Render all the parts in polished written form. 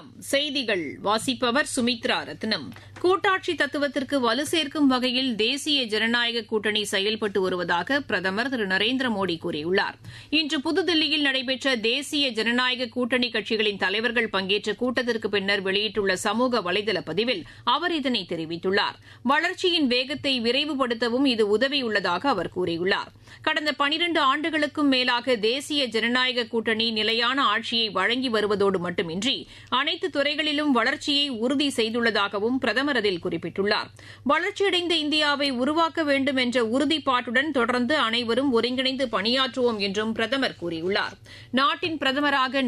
செய்திகள் வாசிப்பவர் சுமித்ரா ரத்னம். கூட்டாட்சி தத்துவத்திற்கு வலு சேர்க்கும் வகையில் தேசிய ஜனநாயக கூட்டணி செயல்பட்டு வருவதாக பிரதமர் திரு நரேந்திர மோடி கூறியுள்ளார். இன்று புதுதில்லியில் நடைபெற்ற தேசிய ஜனநாயக கூட்டணி கட்சிகளின் தலைவர்கள் பங்கேற்ற கூட்டத்திற்கு பின்னர் வெளியிட்டுள்ள சமூக வலைதள பதிவில் அவர் இதனை தெரிவித்துள்ளார். வளர்ச்சியின் வேகத்தை விரைவுபடுத்தவும் இது உதவியுள்ளதாக அவர் கூறியுள்ளார். கடந்த 12 ஆண்டுகளுக்கும் மேலாக தேசிய ஜனநாயக கூட்டணி நிலையான ஆட்சியை வழங்கி வருவதோடு மட்டுமின்றி அனைத்து துறைகளிலும் வளர்ச்சியை உறுதி செய்துள்ளதாகவும் பிரதமர் அதில் குறிப்பிட்டுள்ளார். வளர்ச்சியடைந்த இந்தியாவை உருவாக்க வேண்டும் என்ற உறுதிப்பாட்டுடன் தொடர்ந்து அனைவரும் ஒருங்கிணைந்து பணியாற்றுவோம் என்றும் பிரதமர் கூறியுள்ளார். நாட்டின் பிரதமராக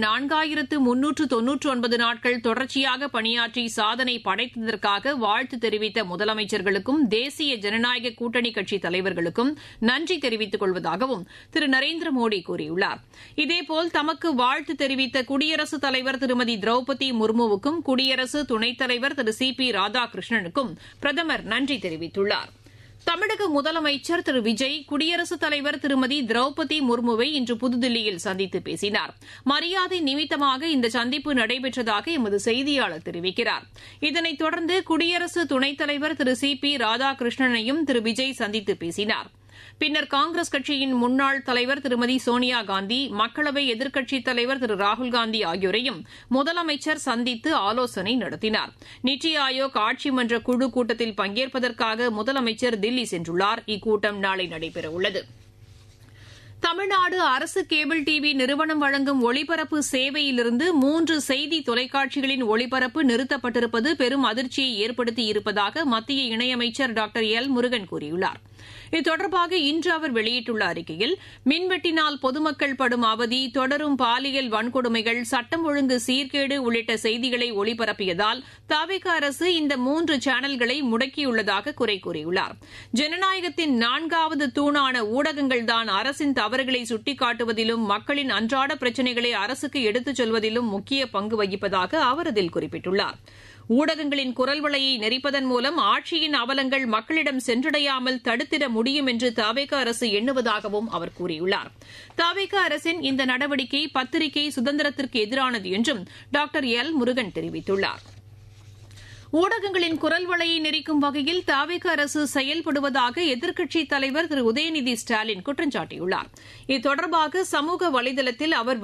4399 நாட்கள் தொடர்ச்சியாக பணியாற்றி சாதனை படைத்ததற்காக வாழ்த்து தெரிவித்த முதலமைச்சர்களுக்கும் தேசிய ஜனநாயக கூட்டணி கட்சி தலைவர்களுக்கும் நன்றி தெரிவித்துக் கொள்வதாகவும் திரு நரேந்திர மோடி கூறியுள்ளார். இதேபோல் தமக்கு வாழ்த்து தெரிவித்த குடியரசுத் தலைவர் திருமதி திரௌபதி முர்முவுக்கும் குடியரசு துணைத் தலைவர் திரு சி பி ராதாகிருஷ்ணனுக்கும் பிரதமர் நன்றி தெரிவித்துள்ளார். தமிழக முதலமைச்சர் திரு விஜய் குடியரசுத் தலைவர் திருமதி திரௌபதி முர்முவை இன்று புதுதில்லியில் சந்தித்து பேசினார். மரியாதை நிமித்தமாக இந்த சந்திப்பு நடைபெற்றதாக எமது செய்தியாளர் தெரிவிக்கிறார். இதனைத் தொடர்ந்து குடியரசு துணைத் தலைவர் திரு சி பி ராதாகிருஷ்ணனையும் திரு விஜய் சந்தித்து பேசினார். பின்னர் காங்கிரஸ் கட்சியின் முன்னாள் தலைவர் திருமதி சோனியாகாந்தி, மக்களவை எதிர்க்கட்சித் தலைவர் திரு ராகுல்காந்தி ஆகியோரையும் முதலமைச்சர் சந்தித்து ஆலோசனை நடத்தினார். நித்தி ஆயோக் ஆட்சி மன்ற குழு கூட்டத்தில் பங்கேற்பதற்காக முதலமைச்சர் தில்லி சென்றுள்ளார். இக்கூட்டம் நாளை நடைபெறவுள்ளது. தமிழ்நாடு அரசு கேபிள் டிவி நிறுவனம் வழங்கும் ஒளிபரப்பு சேவையிலிருந்து 3 செய்தி தொலைக்காட்சிகளின் ஒளிபரப்பு நிறுத்தப்பட்டிருப்பது பெரும் அதிர்ச்சியை ஏற்படுத்தியிருப்பதாக மத்திய இணையமைச்சர் டாக்டர் எல் முருகன் கூறியுள்ளார். இது தொடர்பாக இன்று அவர் வெளியிட்டுள்ள அறிக்கையில், மின்வெட்டினால் பொதுமக்கள் படும் அவதி, தொடரும் பாலியல் வன்கொடுமைகள், சட்டம் ஒழுங்கு சீர்கேடு உள்ளிட்ட செய்திகளை ஒளிபரப்பியதால் தவிக அரசு இந்த 3 சேனல்களை முடக்கியுள்ளதாக குறை கூறியுள்ளார். ஜனநாயகத்தின் 4வது தூணான ஊடகங்கள்தான் அரசின் தவறுகளை சுட்டிக்காட்டுவதிலும் மக்களின் அன்றாட பிரச்சினைகளை அரசுக்கு எடுத்துச் சொல்வதிலும் முக்கிய பங்கு வகிப்பதாக அவர் அதில் குறிப்பிட்டுள்ளார். ஊடகங்களின் குரல் வளையை நெரிப்பதன் மூலம் ஆட்சியின் அவலங்கள் மக்களிடம் சென்றடையாமல் தடுத்திட முடியும் என்று தவிக அரசு எண்ணுவதாகவும் அவர் கூறியுள்ளார். தவிக அரசின் இந்த நடவடிக்கை பத்திரிகை சுதந்திரத்திற்கு எதிரானது என்றும் டாக்டர் எல் முருகன் தெரிவித்துள்ளார். ஊடகங்களின் குரல் வளையை நெரிக்கும் வகையில் தவிக அரசு செயல்படுவதாக எதிர்க்கட்சித் தலைவர் திரு உதயநிதி ஸ்டாலின் குற்றம் சாட்டியுள்ளார். இது தொடர்பாக சமூக வலைதளத்தில் அவர்